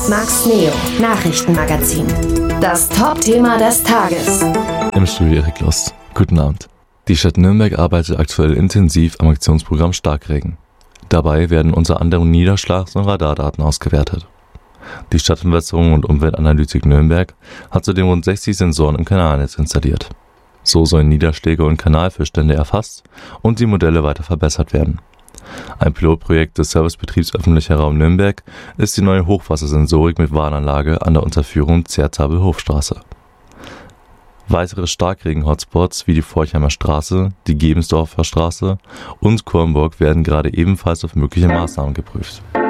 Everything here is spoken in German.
Max Neo, Nachrichtenmagazin. Das Top-Thema des Tages. Im Studio Erik Lust. Guten Abend. Die Stadt Nürnberg arbeitet aktuell intensiv am Aktionsprogramm Starkregen. Dabei werden unter anderem Niederschlags- und Radardaten ausgewertet. Die Stadtentwässerung und Umweltanalytik Nürnberg hat zudem rund 60 Sensoren im Kanalnetz installiert. So sollen Niederschläge und Kanalfüllstände erfasst und die Modelle weiter verbessert werden. Ein Pilotprojekt des Servicebetriebs Öffentlicher Raum Nürnberg ist die neue Hochwassersensorik mit Warnanlage an der Unterführung Zertabel-Hofstraße. Weitere Starkregen-Hotspots wie die Forchheimer Straße, die Gebensdorfer Straße und Kornburg werden gerade ebenfalls auf mögliche Maßnahmen geprüft.